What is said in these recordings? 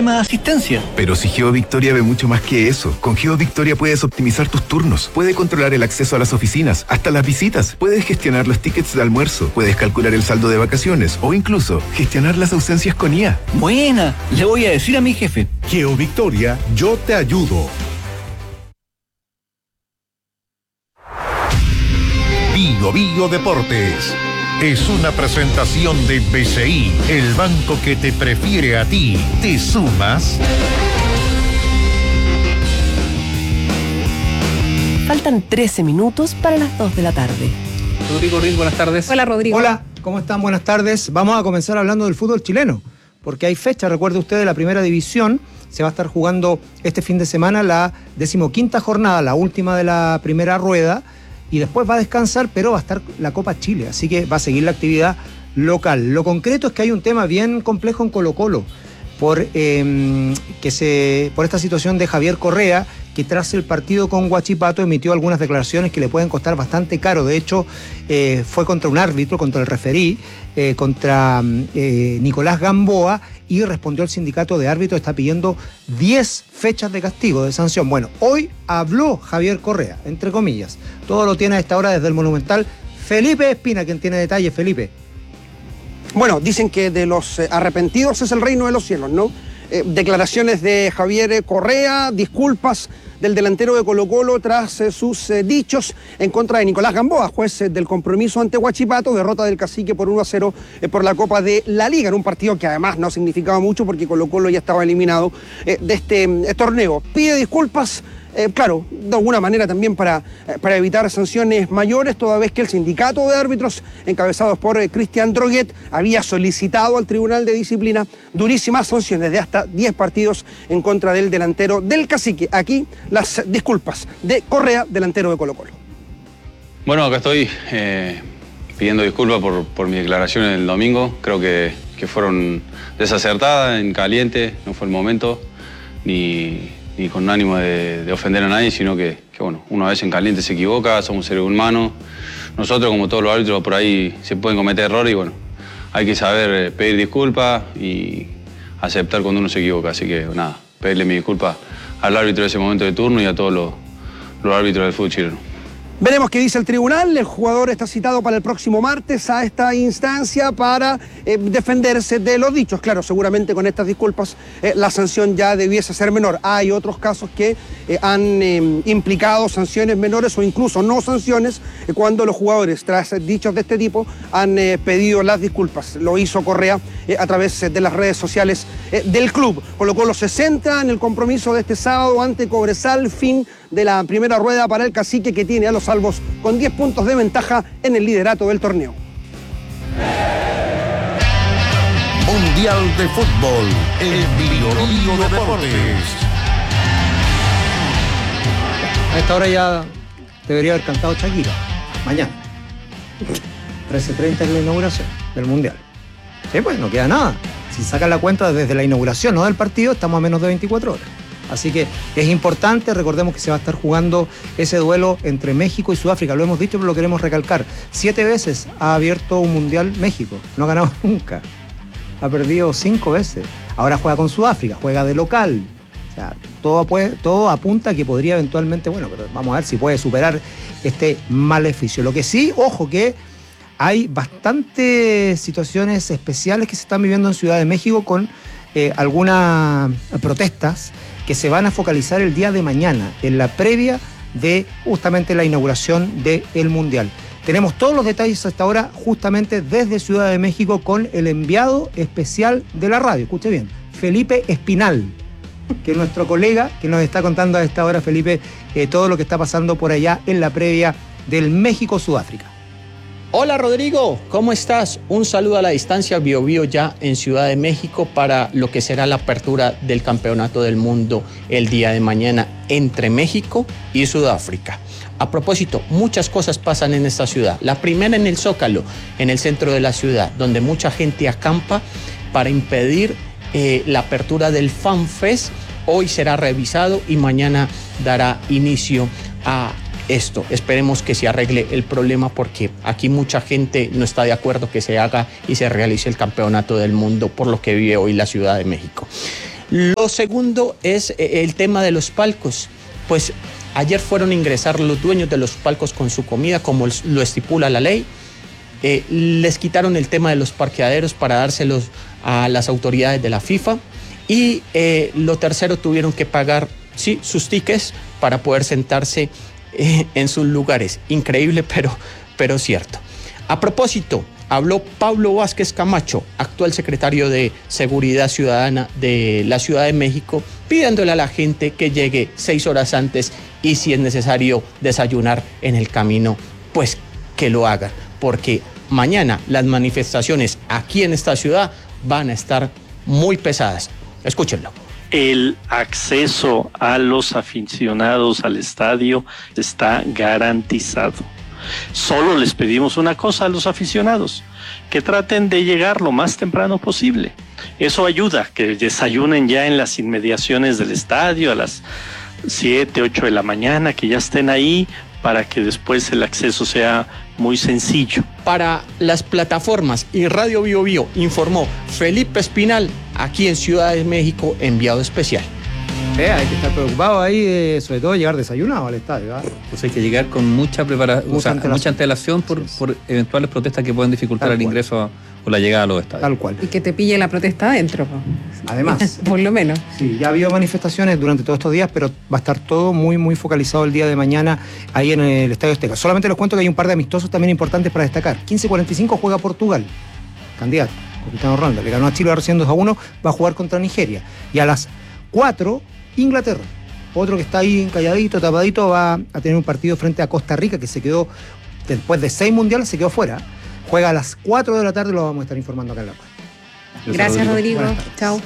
máxima asistencia. Pero si GeoVictoria ve mucho más que eso. Con GeoVictoria puedes optimizar tus turnos, puedes controlar el acceso a las oficinas, hasta las visitas, puedes gestionar los tickets de almuerzo, puedes calcular el saldo de vacaciones o incluso gestionar las ausencias con IA. Buena, le voy a decir a mi jefe. GeoVictoria, yo te ayudo. Bio Bio Deportes es una presentación de BCI, el banco que te prefiere a ti. ¿Te sumas? Faltan 13 minutos para las 2 de la tarde. Rodrigo Riz, buenas tardes. Hola, Rodrigo. Hola, ¿cómo están? Buenas tardes. Vamos a comenzar hablando del fútbol chileno, porque hay fecha, recuerde usted, de la primera división. Se va a estar jugando este fin de semana la 15ª jornada, la última de la primera rueda, y después va a descansar, pero va a estar la Copa Chile, así que va a seguir la actividad local. Lo concreto es que hay un tema bien complejo en Colo-Colo, por esta situación de Javier Correa, que tras el partido con Huachipato emitió algunas declaraciones que le pueden costar bastante caro. De hecho, fue contra un árbitro, contra el referí, contra Nicolás Gamboa, y respondió el sindicato de árbitros, está pidiendo 10 fechas de castigo, de sanción. Bueno, hoy habló Javier Correa, entre comillas. Todo lo tiene a esta hora desde el Monumental Felipe Espina, quien tiene detalles. Felipe. Bueno, dicen que de los arrepentidos es el reino de los cielos, ¿no? Declaraciones de Javier Correa, disculpas del delantero de Colo-Colo tras sus dichos en contra de Nicolás Gamboa, juez del compromiso ante Huachipato, derrota del Cacique por 1-0 por la Copa de la Liga, en un partido que además no significaba mucho porque Colo-Colo ya estaba eliminado de este torneo. Pide disculpas. Claro, de alguna manera también para evitar sanciones mayores, toda vez que el sindicato de árbitros, encabezados por Cristian Droguet, había solicitado al Tribunal de Disciplina durísimas sanciones de hasta 10 partidos en contra del delantero del Cacique. Aquí las disculpas de Correa, delantero de Colo-Colo. Bueno, acá estoy pidiendo disculpas por mi declaración el domingo. Creo que fueron desacertadas, en caliente, no fue el momento, ni con ánimo de ofender a nadie, sino que bueno, una vez en caliente se equivoca, somos seres humanos. Nosotros, como todos los árbitros, por ahí se pueden cometer errores y bueno, hay que saber pedir disculpas y aceptar cuando uno se equivoca. Así que nada, pedirle mi disculpa al árbitro de ese momento de turno y a todos los árbitros del fútbol chileno. Veremos qué dice el tribunal. El jugador está citado para el próximo martes a esta instancia para defenderse de los dichos. Claro, seguramente con estas disculpas la sanción ya debiese ser menor. Hay otros casos que han implicado sanciones menores o incluso no sanciones cuando los jugadores, tras dichos de este tipo, han pedido las disculpas. Lo hizo Correa a través de las redes sociales del club. Colo-Colo se centra en el compromiso de este sábado ante Cobresal, fin de la primera rueda para el Cacique, que tiene a los salvos con 10 puntos de ventaja en el liderato del torneo. Mundial de Fútbol, el Bio Bio Deportes. A esta hora ya debería haber cantado Shakira. Mañana. 13:30 es la inauguración del Mundial. Sí, pues no queda nada. Si sacan la cuenta desde la inauguración, no del partido, estamos a menos de 24 horas. Así que es importante, recordemos que se va a estar jugando ese duelo entre México y Sudáfrica. Lo hemos dicho, pero lo queremos recalcar. 7 veces ha abierto un Mundial México. No ha ganado nunca. Ha perdido 5 veces. Ahora juega con Sudáfrica, juega de local. O sea, todo apunta a que podría eventualmente, bueno, pero vamos a ver si puede superar este maleficio. Lo que sí, ojo, que hay bastantes situaciones especiales que se están viviendo en Ciudad de México con algunas protestas que se van a focalizar el día de mañana, en la previa de justamente la inauguración del Mundial. Tenemos todos los detalles hasta ahora justamente desde Ciudad de México con el enviado especial de la radio. Escuche bien, Felipe Espinal, que es nuestro colega, que nos está contando a esta hora, Felipe, todo lo que está pasando por allá en la previa del México-Sudáfrica. Hola Rodrigo, ¿cómo estás? Un saludo a la distancia, Bio Bio ya en Ciudad de México para lo que será la apertura del Campeonato del Mundo el día de mañana entre México y Sudáfrica. A propósito, muchas cosas pasan en esta ciudad. La primera en el Zócalo, en el centro de la ciudad, donde mucha gente acampa para impedir la apertura del FanFest. Hoy será revisado y mañana dará inicio a esto. Esperemos que se arregle el problema porque aquí mucha gente no está de acuerdo que se haga y se realice el Campeonato del Mundo por lo que vive hoy la Ciudad de México. Lo segundo es el tema de los palcos. Pues ayer fueron a ingresar los dueños de los palcos con su comida, como lo estipula la ley. Les quitaron el tema de los parqueaderos para dárselos a las autoridades de la FIFA. Y lo tercero, tuvieron que pagar, sí, sus tickets para poder sentarse en sus lugares. Increíble, pero cierto. A propósito, habló Pablo Vázquez Camacho, actual secretario de Seguridad Ciudadana de la Ciudad de México, pidiéndole a la gente que llegue 6 horas antes y si es necesario desayunar en el camino, pues que lo hagan, porque mañana las manifestaciones aquí en esta ciudad van a estar muy pesadas. Escúchenlo. El acceso a los aficionados al estadio está garantizado. Solo les pedimos una cosa a los aficionados, que traten de llegar lo más temprano posible. Eso ayuda, que desayunen ya en las inmediaciones del estadio a las 7, 8 de la mañana, que ya estén ahí para que después el acceso sea muy sencillo. Para las plataformas y Radio Bio Bio informó Felipe Espinal, aquí en Ciudad de México, enviado especial. Hay que estar preocupado ahí, sobre todo llegar desayunado al estadio. Pues hay que llegar con mucha preparación, mucha antelación por eventuales protestas que pueden dificultar el ingreso o la llegada a los estadios. Tal cual. Y que te pille la protesta adentro. Además. Por lo menos. Sí, ya ha habido manifestaciones durante todos estos días, pero va a estar todo muy, muy focalizado el día de mañana ahí en el Estadio Azteca. Solamente les cuento que hay un par de amistosos también importantes para destacar. 15:45 juega Portugal, candidato, Cristiano Ronaldo. Le ganó a Chile recién 2-1, va a jugar contra Nigeria. Y a las 4, Inglaterra. Otro que está ahí calladito, tapadito, va a tener un partido frente a Costa Rica, que se quedó, después de 6 mundiales, se quedó fuera. Juega a las 4 de la tarde, lo vamos a estar informando acá en La Paz. Gracias, Rodrigo. Chao.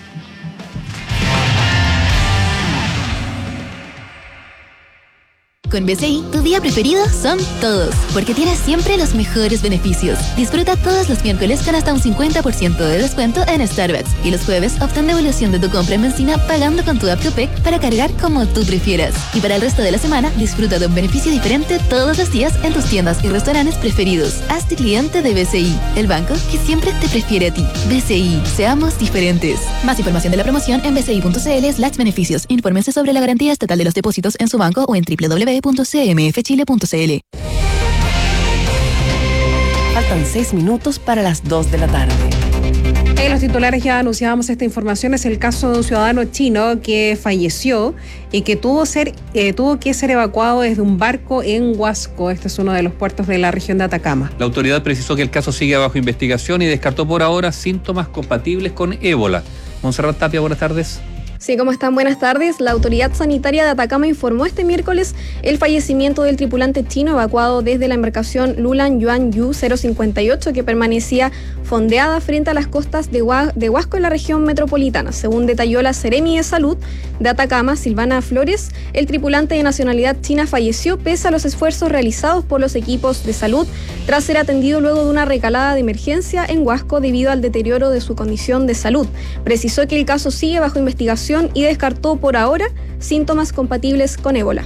Con BCI, tu día preferido son todos, porque tienes siempre los mejores beneficios. Disfruta todos los miércoles con hasta un 50% de descuento en Starbucks y los jueves obtén devolución de tu compra en benzina pagando con tu app Copec para cargar como tú prefieras. Y para el resto de la semana, disfruta de un beneficio diferente todos los días en tus tiendas y restaurantes preferidos. Hazte cliente de BCI, el banco que siempre te prefiere a ti. BCI, seamos diferentes. Más información de la promoción en bci.cl/beneficios. Infórmense sobre la garantía estatal de los depósitos en su banco o en www.cmfchile.cl. Faltan 6 minutos para las 2 de la tarde. En los titulares ya anunciábamos esta información. Es el caso de un ciudadano chino que falleció y que tuvo que ser evacuado desde un barco en Huasco. Este es uno de los puertos de la región de Atacama. La autoridad precisó que el caso sigue bajo investigación y descartó por ahora síntomas compatibles con ébola. Montserrat Tapia, buenas tardes. Sí, ¿cómo están? Buenas tardes. La autoridad sanitaria de Atacama informó este miércoles el fallecimiento del tripulante chino evacuado desde la embarcación Lulan Yuan Yu 058 que permanecía fondeada frente a las costas de Huasco en la región metropolitana. Según detalló la Seremi de Salud de Atacama, Silvana Flores, el tripulante de nacionalidad china falleció pese a los esfuerzos realizados por los equipos de salud tras ser atendido luego de una recalada de emergencia en Huasco debido al deterioro de su condición de salud. Precisó que el caso sigue bajo investigación y descartó por ahora síntomas compatibles con ébola.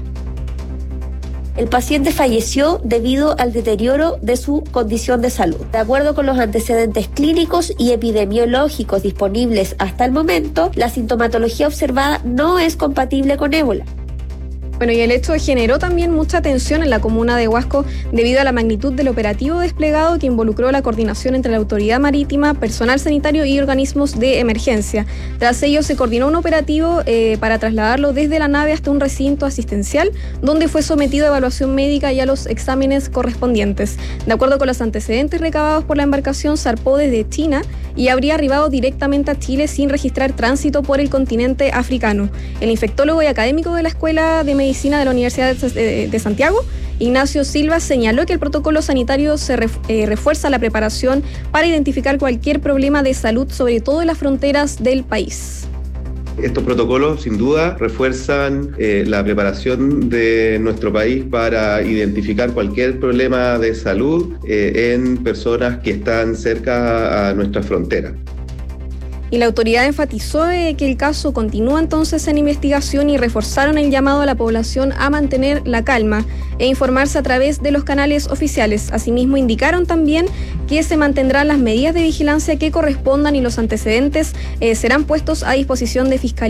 El paciente falleció debido al deterioro de su condición de salud. De acuerdo con los antecedentes clínicos y epidemiológicos disponibles hasta el momento, la sintomatología observada no es compatible con ébola. Bueno, y el hecho generó también mucha tensión en la comuna de Huasco debido a la magnitud del operativo desplegado que involucró la coordinación entre la autoridad marítima, personal sanitario y organismos de emergencia. Tras ello se coordinó un operativo para trasladarlo desde la nave hasta un recinto asistencial donde fue sometido a evaluación médica y a los exámenes correspondientes. De acuerdo con los antecedentes recabados por la embarcación, zarpó desde China y habría arribado directamente a Chile sin registrar tránsito por el continente africano. El infectólogo y académico de la Escuela de Medicina de la Universidad de Santiago, Ignacio Silva, señaló que el protocolo sanitario se refuerza la preparación para identificar cualquier problema de salud, sobre todo en las fronteras del país. Estos protocolos sin duda refuerzan la preparación de nuestro país para identificar cualquier problema de salud en personas que están cerca a nuestra frontera. Y la autoridad enfatizó que el caso continúa entonces en investigación y reforzaron el llamado a la población a mantener la calma e informarse a través de los canales oficiales. Asimismo, indicaron también que se mantendrán las medidas de vigilancia que correspondan y los antecedentes serán puestos a disposición de Fiscalía